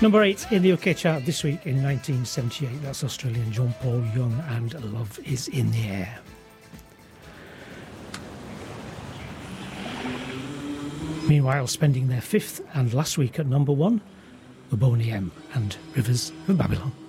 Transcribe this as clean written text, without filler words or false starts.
Number 8 in the UK chart this week in 1978. That's Australian John Paul Young and Love Is in the Air. Meanwhile, spending their 5th and last week at number 1, the Boney M and Rivers of Babylon.